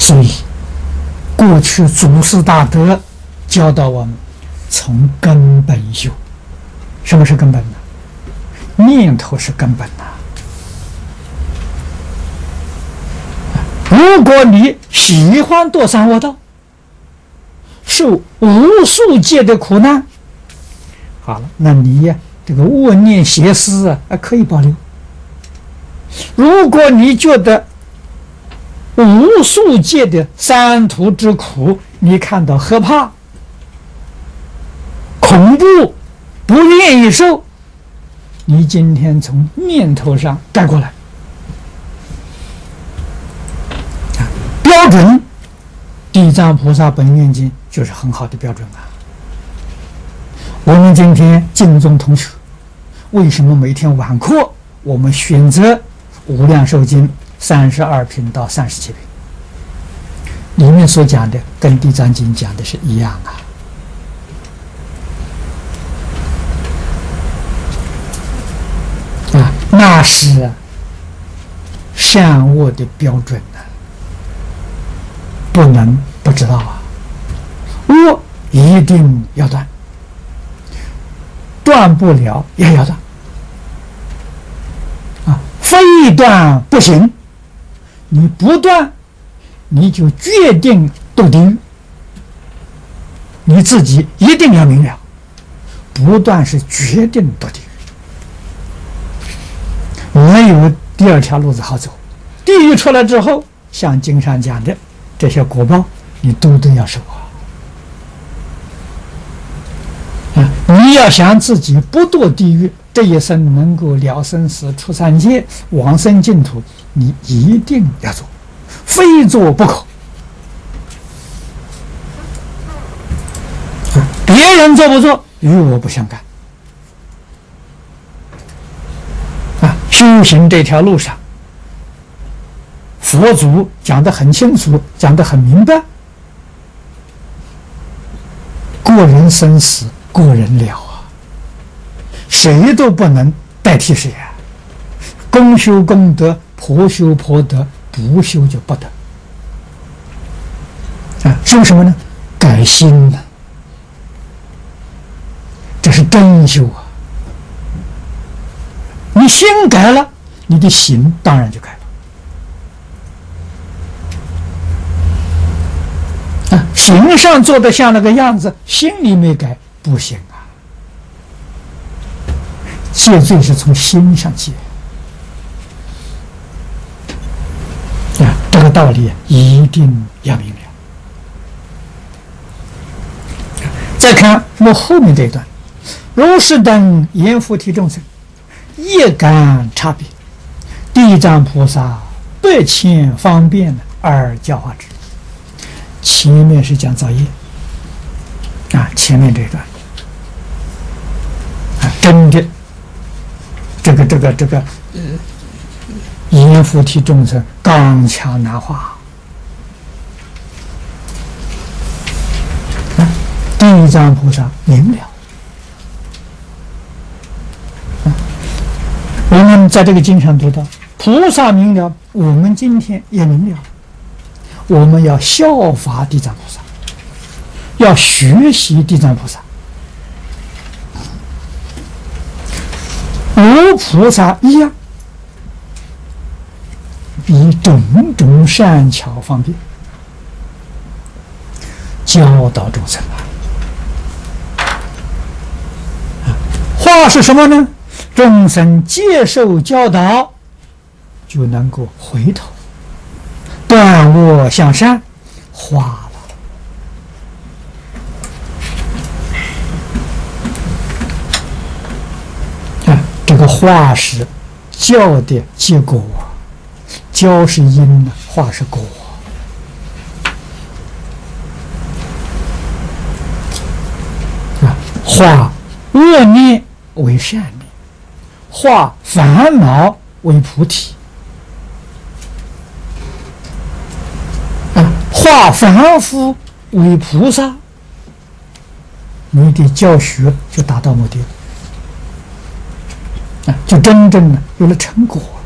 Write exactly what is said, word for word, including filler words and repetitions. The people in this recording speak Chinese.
所以，过去祖师大德教导我们，从根本修。什么是根本呢？念头是根本呐。如果你喜欢堕三恶道，受无数劫的苦难，好了，那你呀，这个恶念邪思啊，可以保留。如果你觉得无数劫的三途之苦，你看到害怕、恐怖，不愿意受，你今天从念头上改过来，标准《地藏菩萨本愿经》就是很好的标准啊。我们今天净宗同学为什么每天晚课我们选择《无量寿经》三十二品到三十七品，里面所讲的跟《地藏经》讲的是一样啊。啊，那是善恶的标准呢、啊，不能不知道啊。恶一定要断，断不了也要断啊，非断不行。你不断，你就决定堕地狱，你自己一定要明了，不断是决定堕地狱，没有第二条路子好走。地狱出来之后，像经上讲的这些果报，你都都要受啊！啊，你要想自己不堕地狱，这一生能够了生死、出三界、往生净土，你一定要做，非做不可。啊，别人做不做，与我不相干。啊，修行这条路上，佛祖讲得很清楚，讲得很明白，过人生死，过人了啊，谁都不能代替谁啊。公修公德，婆修婆德，不修就不得啊。修什么呢？改心呢、啊，这是真修啊。你心改了，你的行当然就改了啊。形上做的像那个样子，心里没改不行啊。戒罪是从心上戒啊，这个道理一定要明了。再看我们后面这一段，如是等阎浮提众生，业感差别，地藏菩萨百千方便而教化之。前面是讲造业啊，前面这一段啊，真的这个这个这个呃，阎浮提众生刚强难化啊，地藏菩萨明了啊。我们在这个经上读到，菩萨明了，我们今天也明了。我们要效法地藏菩萨，要学习地藏菩萨。无菩萨一样，以种种善巧方便教导众生啊。话是什么呢？众生接受教导，就能够回头断恶向善，化了啊！这个化是教的结果，教是因，化是果啊！化恶念为善念，化烦恼为菩提。化凡夫为菩萨，你的教学就达到目的了啊，就真正的有了成果了。